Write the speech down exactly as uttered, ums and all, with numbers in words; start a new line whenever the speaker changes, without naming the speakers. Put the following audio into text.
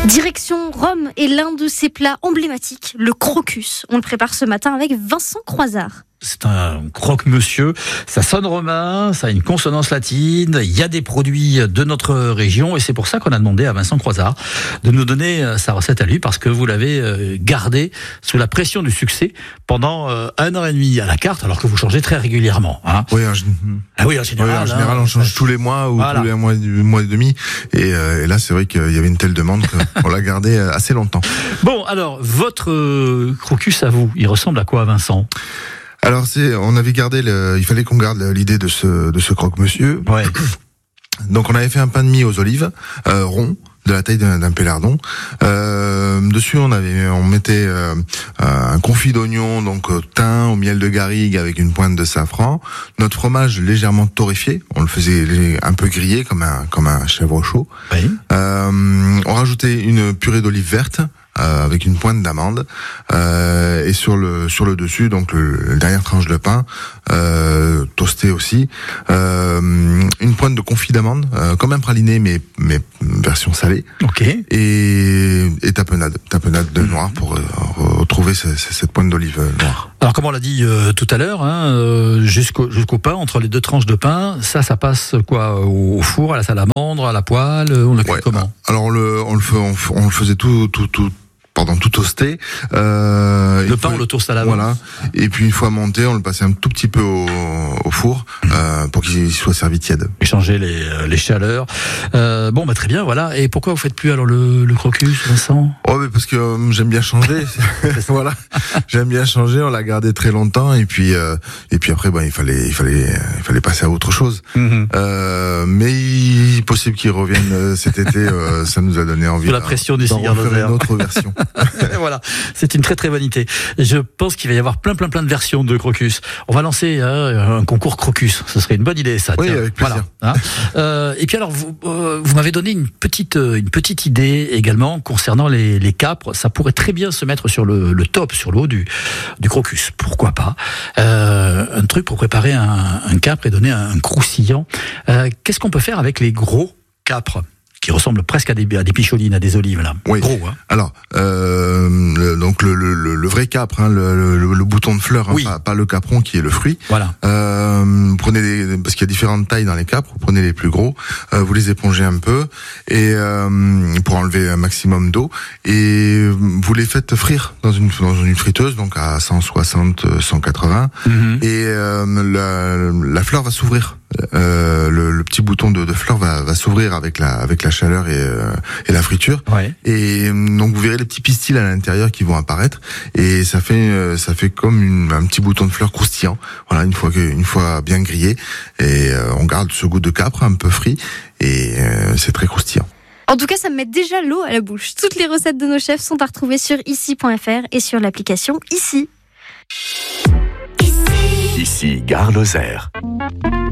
Direction Rome et l'un de ses plats emblématiques, le crocus. On le prépare ce matin avec Vincent Croizard.
C'est un croque-monsieur, ça sonne romain, ça a une consonance latine, il y a des produits de notre région et c'est pour ça qu'on a demandé à Vincent Croizard de nous donner sa recette à lui parce que vous l'avez gardé sous la pression du succès pendant un an et demi à la carte alors que vous changez très régulièrement. Hein.
Oui, en,
ah oui, en général,
oui, en général hein, on change tous les mois ou voilà. tous les mois, mois et demi et, euh, et là c'est vrai qu'il y avait une telle demande qu'on l'a gardé assez longtemps.
Bon, alors votre crocus à vous, il ressemble à quoi Vincent ?
Alors c'est, on avait gardé, le, il fallait qu'on garde l'idée de ce de ce croque-monsieur.
Ouais.
Donc on avait fait un pain de mie aux olives euh, rond, de la taille d'un, d'un pélardon. Euh, dessus on avait, on mettait euh, un confit d'oignon, donc thym au miel de garrigue avec une pointe de safran. Notre fromage légèrement torréfié, on le faisait un peu grillé comme un comme un chèvre chaud.
Oui.
Euh, on rajoutait une purée d'olive verte. Euh, avec une pointe d'amande euh, et sur le sur le dessus donc le, le dernière tranche de pain euh, toasté aussi euh, une pointe de confit d'amande euh, comme un praliné mais mais version salée.
Ok.
Et et tapenade tapenade de noix pour euh, retrouver ce, cette pointe d'olive noire.
Alors comme on l'a dit euh, tout à l'heure, hein, euh, jusqu'au jusqu'au pain entre les deux tranches de pain, ça ça passe quoi au, au four, à la salamandre, à la poêle, on le cuit ouais, comment ?
Alors on le on le fait on, on le faisait tout tout tout Pardon, tout toasté. Euh,
le pain, on le toast à l'avance.
Voilà. Et puis une fois monté, on le passait un tout petit peu au, au four euh, pour qu'il soit servi tiède.
Échanger les, les chaleurs. Euh, bon, bah très bien, voilà. Et pourquoi vous faites plus alors le, le crocus, Vincent ?
Oh, mais parce que euh, j'aime bien changer. Voilà, j'aime bien changer. On l'a gardé très longtemps et puis euh, et puis après, ben il fallait il fallait il fallait passer à autre chose. Mm-hmm. Euh, mais il est possible qu'il revienne cet été. Euh, ça nous a donné envie.
Sous la pression des cigares
de une autre version.
Voilà, c'est une très très bonne idée. Je pense qu'il va y avoir plein plein plein de versions de crocus. On va lancer hein, un concours crocus. Ce serait une bonne idée, ça.
Oui,
tiens.
avec plaisir.
Voilà, hein. euh, et puis alors, vous, euh, vous m'avez donné une petite une petite idée également concernant les, les capres. Ça pourrait très bien se mettre sur le, le top, sur le haut du du crocus. Pourquoi pas euh, un truc pour préparer un, un capre et donner un croustillant. Euh, qu'est-ce qu'on peut faire avec les gros capres ? Qui ressemble presque à des, à des picholines, à des olives là.
Oui.
Gros, hein.
Alors, euh, le, donc le, le, le vrai capre, hein, le, le, le bouton de fleur, hein, oui. pas, pas le capron qui est le fruit.
Voilà.
Euh, prenez les, parce qu'il y a différentes tailles dans les capres. Vous prenez les plus gros, euh, vous les épongez un peu et euh, pour enlever un maximum d'eau et vous les faites frire dans une dans une friteuse, donc à cent soixante, cent quatre-vingts mm-hmm. et euh, la, la fleur va s'ouvrir. Euh, le, le petit bouton de, de fleur va, va s'ouvrir avec la avec la chaleur et, euh, et la friture.
Ouais.
Et donc vous verrez les petits pistils à l'intérieur qui vont apparaître et ça fait euh, ça fait comme une, un petit bouton de fleur croustillant. Voilà, une fois que une fois bien grillé et euh, on garde ce goût de capre un peu frit et euh, c'est très croustillant.
En tout cas, ça me met déjà l'eau à la bouche. Toutes les recettes de nos chefs sont à retrouver sur ici point f r et sur l'application Ici.
Ici, Gare Lozère.